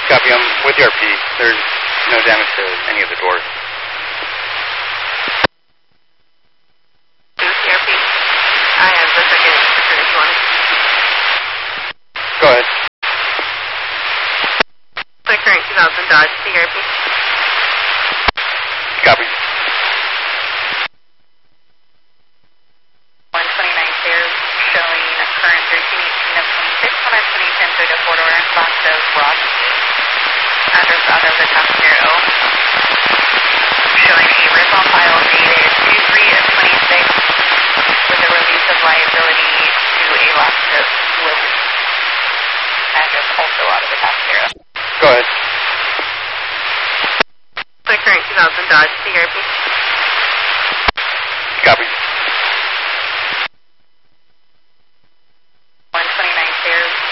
Copy, I'm with the RP. There's no damage to any of the doors. CRP. I have the second security one. Go ahead. Quick current 2000 Dodge CRP. Copy. 129 stairs showing current 1318 of 26 on our 2010 Toyota 4-door in class of Rocky. Address out of the Trocadero. Showing a RIP on file dated 2/3 of 26 with a release of liability to a Lexus Lily. Address also out of the Trocadero. Go ahead. Quick current 2000 Dodge CRP. Copy.